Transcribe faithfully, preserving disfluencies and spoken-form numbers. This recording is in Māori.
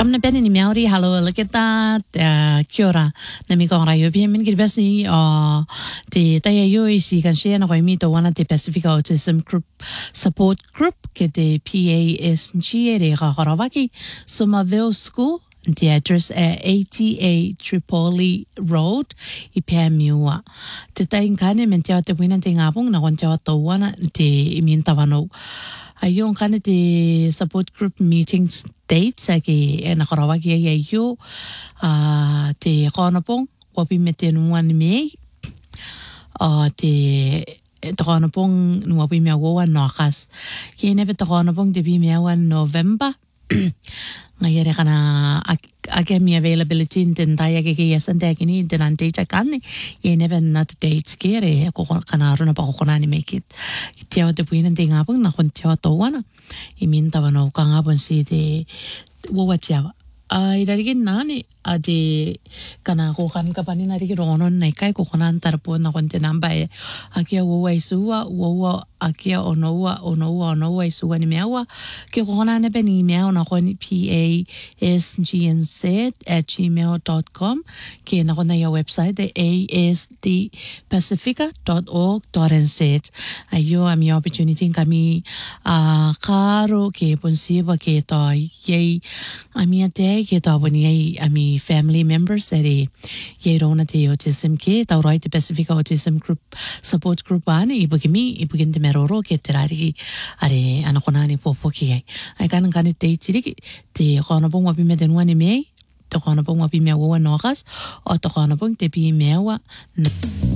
Samna bene ni Maori halo laketa kia ora na mi kong rayo pia min kiribasi o te taya yoi si kan share na koi mito wana te Pacific Autism Group Support Group ke te P A S G e re Kakorawaki Somerville School. The address at eighty-eight Tripoli Road, Ipamiua. Te taing kane men te te wina te ngapong na kon te to wana te imin tawano. Ayong kane te support group meetings dates ake e na Karawaki e yo a te konapong wapi me te nuan me a te te konapong nuapi me wa nakas. Ke ne te konapong te bi me wan November. Ngai re kana ake mi availability den dai ake ke yasan te ake ni den date kan ye never not dates ke re ko kana runa pa ko kana ni make it te o te puina te ngapung na kon te o to wana I min ta no ka ngapun si te wo wa tia ai dari ke nani ade kana ko kan ka pani na ri ronon nei kai ko kana antar po na kon te namba e ake wo wa isua wo wa ake ono wa ono wa ono wa isua ni mewa ke ko kana ne beni me ona kon P A S G N Z at gmail dot com ke na kona ya website de a s d pacifica dot org dot n z ayo ami opportunity kami a karo ke ponsiba ke to ye ami ate ke to boni ai ami family members ere ye rona te autism ke ta right Pacific Autism Group Support Group ani ibugimi ibugin de meroro ke terari are anakona ni popo ke ai ai kan kan te tiri te kona pong wapi me den wani me te kona pong wapi me wa nogas o te kona pong te pi me wa